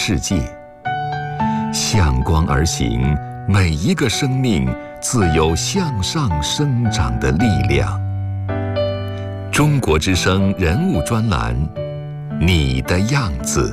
世界。向光而行，每一个生命自有向上生长的力量。中国之声人物专栏，你的样子。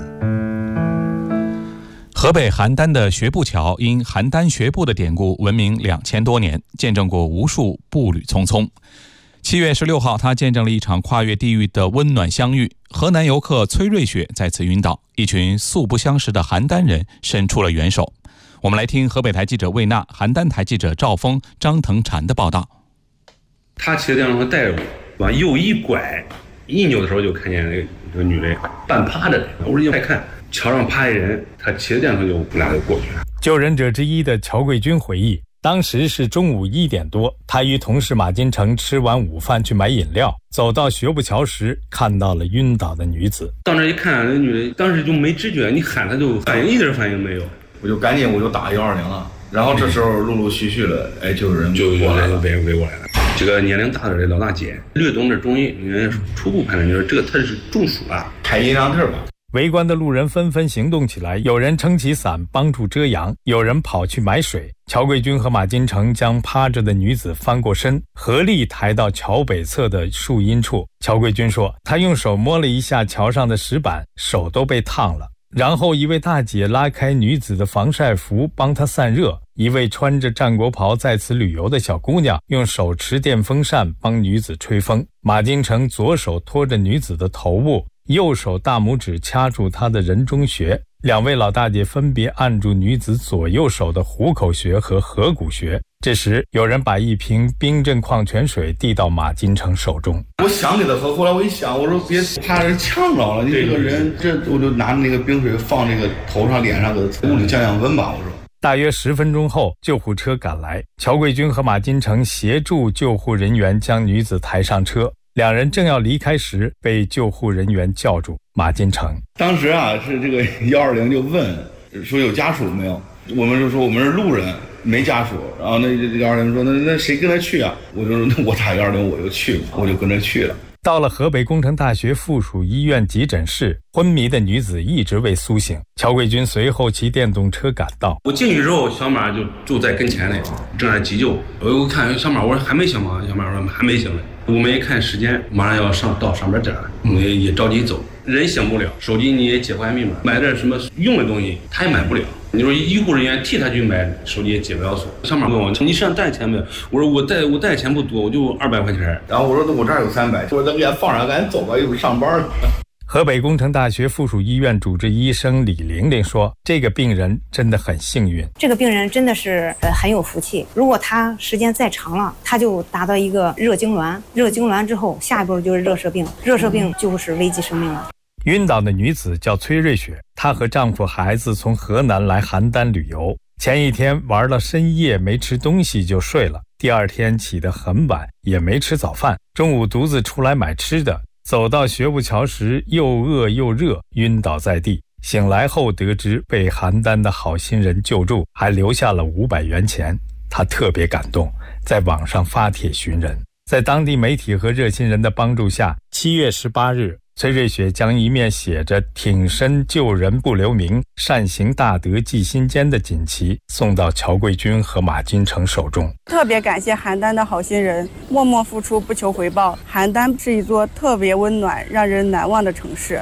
河北邯郸的学步桥因邯郸学步的典故闻名2000多年，见证过无数步履匆匆。7月16号，他见证了一场跨越地域的温暖相遇。河南游客崔瑞雪在此晕倒，一群素不相识的邯郸人伸出了援手。我们来听河北台记者魏娜、邯郸台记者赵峰、张腾禅的报道。 他骑着电动车带着我往右一拐，一扭的时候就看见那个女的半趴着的，我说再看桥上趴一人，他骑着电动车就我们俩就过去了。 救人者之一的乔贵军回忆，当时是中午1点多，他与同事马金成吃完午饭去买饮料，走到学步桥时看到了晕倒的女子。 到那一看，那女的当时就没知觉，你喊她就反应一点反应没有， 我就赶紧打120了。然后这时候陆陆续续的，就有人围过来了。这个年龄大的老大姐略懂点中医，人家初步判断就是这个她是中暑了， 开阴凉地吧。 围观的路人纷纷行动起来，有人撑起伞帮助遮阳，有人跑去买水。乔贵军和马金成将趴着的女子翻过身，合力抬到桥北侧的树荫处。乔贵军说，他用手摸了一下桥上的石板，手都被烫了。然后一位大姐拉开女子的防晒服帮她散热，一位穿着战国袍在此旅游的小姑娘用手持电风扇帮女子吹风。马金成左手托着女子的头部，右手大拇指掐住她的人中穴，两位老大姐分别按住女子左右手的虎口穴和合谷穴。这时有人把一瓶冰镇矿泉水递到马金成手中， 我想给他喝，后来我一想，我说别怕人呛着了，你这个人，我就拿那个冰水放这个头上脸上，给他屋里降降温吧。我说大约10分钟后，救护车赶来，乔贵军和马金成协助救护人员将女子抬上车。两人正要离开时，被救护人员叫住。马金成当时是这个120就问说有家属没有，我们就说我们是路人，没家属。然后那120说那谁跟他去啊？我就说那我打120我就去，我就跟着去了。 到了河北工程大学附属医院急诊室，昏迷的女子一直未苏醒。乔贵军随后骑电动车赶到。 我进去之后，小马就在跟前呢，正在急救。我看小马，我说还没醒吗？小马说还没醒呢。我们一看时间，马上要到上边站了，我们也着急走。人醒不了，手机你也解不开密码，买点什么用的东西他也买不了。你说医护人员替他去买，手机也解不了锁。小马问我你身上带钱没有？我说我带钱不多，我就200块钱。然后我说我这儿有300，我说咱给他放上，赶紧走吧，一会儿上班了。 河北工程大学附属医院主治医生李玲玲说，这个病人真的很幸运。 这个病人真的是很有福气，如果他时间再长了，他就达到一个热痉挛，热痉挛之后下一步就是热射病，热射病就是危及生命了。 晕倒的女子叫崔瑞雪，她和丈夫孩子从河南来邯郸旅游，前一天玩到深夜没吃东西就睡了，第二天起得很晚也没吃早饭，中午独自出来买吃的，走到学步桥时又饿又热，晕倒在地。醒来后得知被邯郸的好心人救助，还留下了500元钱，他特别感动，在网上发帖寻人。在当地媒体和热心人的帮助下，7月18日，崔瑞雪将一面写着挺身救人不留名，善行大德记心间的锦旗送到乔贵军和马金成手中。 特别感谢邯郸的好心人，默默付出不求回报。邯郸是一座特别温暖让人难忘的城市。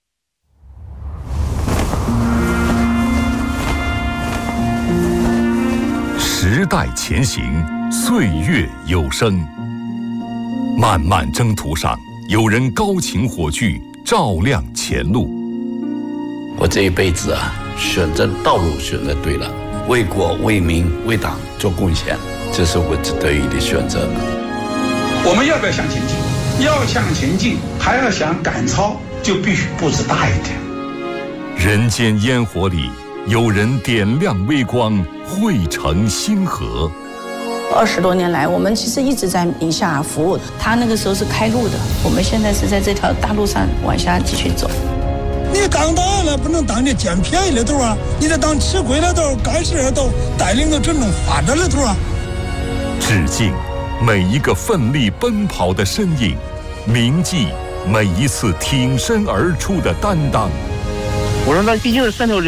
时代前行，岁月有声，漫漫征途上，有人高擎火炬，照亮前路。 我这一辈子选择道路选择对了，为国为民为党做贡献，这是我得以的选择。 我们要不要向前进？要向前进，还要想赶超，就必须步子大一点。 人间烟火里，有人点亮微光，汇成星河。 20多年来，我们其实一直在宁夏服务。他那个时候是开路的，我们现在是在这条大路上往下继续走。 你当导演了，不能当这捡便宜的头啊！你得当吃亏的头、干事的头，带领着真正发展的头啊！ 致敬每一个奋力奔跑的身影，铭记每一次挺身而出的担当。 我说那毕竟是3条人。